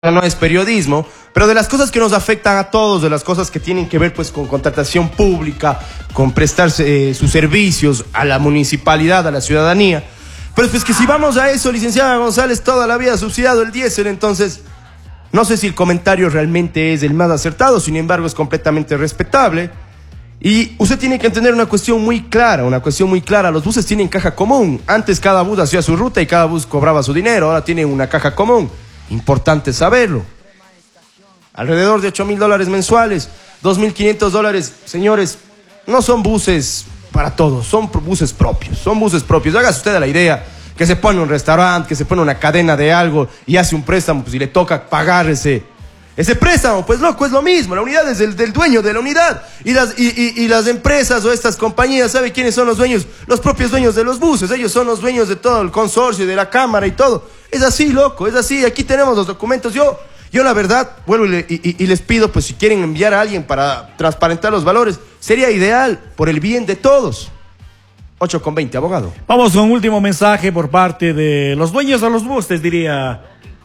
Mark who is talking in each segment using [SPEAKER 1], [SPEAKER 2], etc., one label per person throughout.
[SPEAKER 1] no es periodismo, pero de las cosas que nos afectan a todos, de las cosas que tienen que ver pues con contratación pública, con prestar sus servicios a la municipalidad, a la ciudadanía. Pero pues que si vamos a eso, licenciada González, toda la vida ha subsidiado el diésel, entonces no sé si el comentario realmente es el más acertado, sin embargo es completamente respetable. Y usted tiene que entender una cuestión muy clara, los buses tienen caja común. Antes cada bus hacía su ruta y cada bus cobraba su dinero, ahora tienen una caja común. Importante saberlo. Alrededor de $8.000 mensuales, $2.500, señores, no son buses para todos, son buses propios, Hágase usted la idea que se pone un restaurante, que se pone una cadena de algo y hace un préstamo, pues y le toca pagar ese préstamo, pues loco, es lo mismo, la unidad es del dueño de la unidad y las empresas o estas compañías, ¿sabe quiénes son los dueños? Los propios dueños de los buses, ellos son los dueños de todo el consorcio, de la cámara y todo. Es así, loco, es así, aquí tenemos los documentos. Yo la verdad, vuelvo y les pido, pues si quieren enviar a alguien para transparentar los valores, sería ideal, por el bien de todos. 8:20, abogado.
[SPEAKER 2] Vamos con un último mensaje por parte de los dueños de los buses, diría.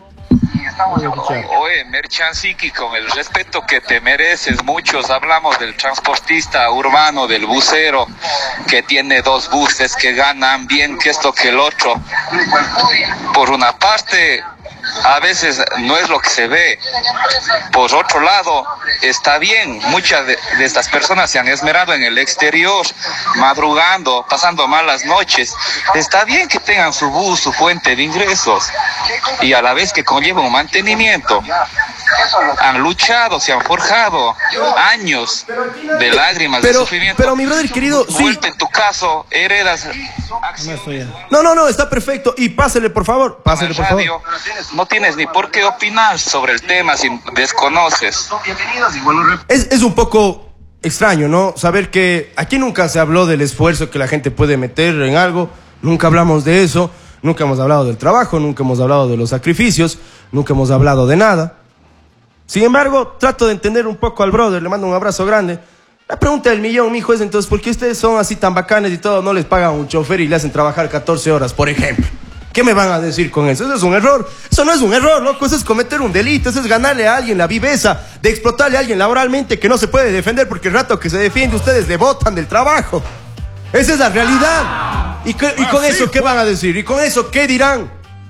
[SPEAKER 3] Oye, Merchansiki, con el respeto que te mereces, muchos hablamos del transportista urbano, del busero, que tiene 2 buses, que ganan bien, que esto, que el otro. Por una parte, a veces no es lo que se ve. Por otro lado, está bien, muchas de estas personas se han esmerado en el exterior, madrugando, pasando malas noches. Está bien que tengan su bus, su fuente de ingresos, y a la vez que conlleva un mantenimiento. Han luchado, se han forjado años de lágrimas, de sufrimiento.
[SPEAKER 1] Pero mi brother querido, sí.
[SPEAKER 3] En tu caso, heredas.
[SPEAKER 1] No, está perfecto. Y pásele, por favor.
[SPEAKER 3] No tienes ni por qué opinar sobre el tema si desconoces.
[SPEAKER 1] Es un poco extraño, ¿no? Saber que aquí nunca se habló del esfuerzo que la gente puede meter en algo. Nunca hablamos de eso. Nunca hemos hablado del trabajo. Nunca hemos hablado de los sacrificios. Nunca hemos hablado de nada. Sin embargo, trato de entender un poco al brother. Le mando un abrazo grande. La pregunta del millón, mijo, es entonces, ¿por qué ustedes son así tan bacanes y todo? No les pagan un chofer y le hacen trabajar 14 horas, por ejemplo. ¿Qué me van a decir con eso? Eso es un error. Eso no es un error, loco. Eso es cometer un delito. Eso es ganarle a alguien la viveza de explotarle a alguien laboralmente que no se puede defender porque el rato que se defiende ustedes le botan del trabajo. Esa es la realidad. ¿Y con eso qué van a decir? ¿Y con eso qué dirán?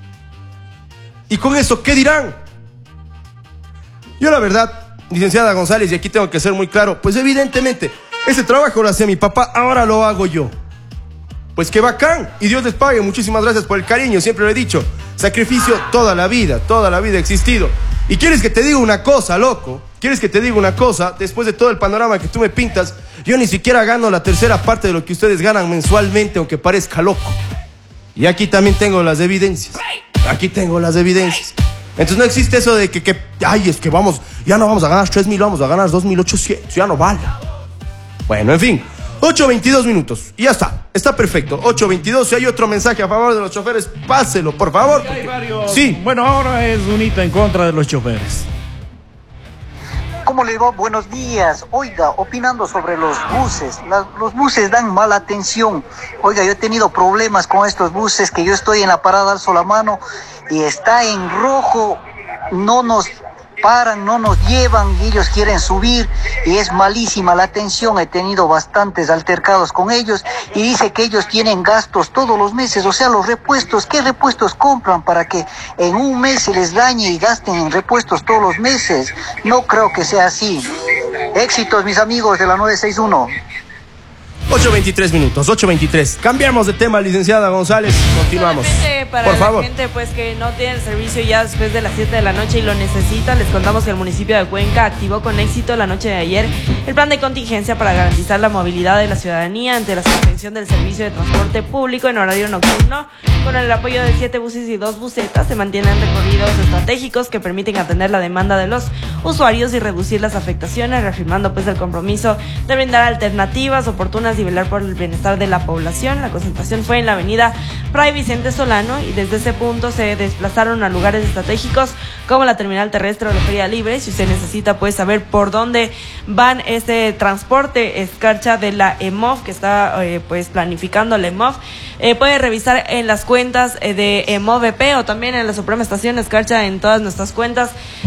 [SPEAKER 1] Yo la verdad, licenciada González, y aquí tengo que ser muy claro, pues evidentemente, ese trabajo lo hacía mi papá, ahora lo hago yo. Pues qué bacán, y Dios les pague, muchísimas gracias por el cariño, siempre lo he dicho, sacrificio toda la vida ha existido. Y quieres que te diga una cosa, loco, después de todo el panorama que tú me pintas, yo ni siquiera gano la tercera parte de lo que ustedes ganan mensualmente, aunque parezca loco. Y aquí también tengo las evidencias, Entonces no existe eso de que es que ya no vamos a ganar 3.000, vamos a ganar 2.800, ya no vale. Bueno, en fin, 8:22 minutos, y ya está perfecto, 8:22, si hay otro mensaje a favor de los choferes, páselo, por favor.
[SPEAKER 2] Hay varios.
[SPEAKER 1] Sí.
[SPEAKER 2] Bueno, ahora es un hito en contra de los choferes.
[SPEAKER 4] ¿Cómo le va? Buenos días. Oiga, opinando sobre los buses. Los buses dan mala atención. Oiga, yo he tenido problemas con estos buses, que yo estoy en la parada, alzo la mano y está en rojo. No nos paran, no nos llevan, y ellos quieren subir y es malísima la atención. He tenido bastantes altercados con ellos y dice que ellos tienen gastos todos los meses, o sea, los repuestos. ¿Qué repuestos compran para que en un mes se les dañe y gasten en repuestos todos los meses? No creo que sea así. Éxitos, mis amigos de la 961.
[SPEAKER 1] 8:23 minutos, 8:23. Cambiamos de tema, licenciada González. Continuamos.
[SPEAKER 5] Para
[SPEAKER 1] por favor.
[SPEAKER 5] La gente pues que no tiene el servicio ya después de las 7 de la noche y lo necesita, les contamos que el municipio de Cuenca activó con éxito la noche de ayer el plan de contingencia para garantizar la movilidad de la ciudadanía ante la suspensión del servicio de transporte público en horario nocturno. Con el apoyo de 7 buses y 2 busetas se mantienen recorridos estratégicos que permiten atender la demanda de los usuarios y reducir las afectaciones, reafirmando pues el compromiso de brindar alternativas oportunas y velar por el bienestar de la población. La concentración fue en la avenida Fray Vicente Solano y desde ese punto se desplazaron a lugares estratégicos como la terminal terrestre o la Feria Libre. Si usted necesita pues saber por dónde van este transporte escarcha de la EMOF que está pues planificando la EMOF, puede revisar en las cuentas cuentas de MOVP o también en la Suprema Estación, escarcha en todas nuestras cuentas.